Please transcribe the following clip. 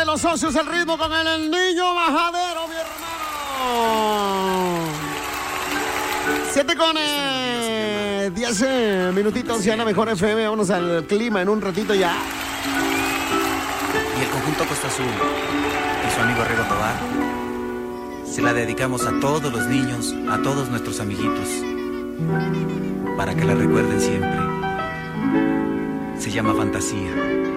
de los socios el ritmo con el niño majadero, mi hermano. 7 con 10 minutitos ya en la mejor FM. Vámonos al clima en un ratito ya. Y el conjunto Costa Azul y su amigo Rigo Tobar se la dedicamos a todos los niños, a todos nuestros amiguitos, para que la recuerden siempre. Se llama Fantasía.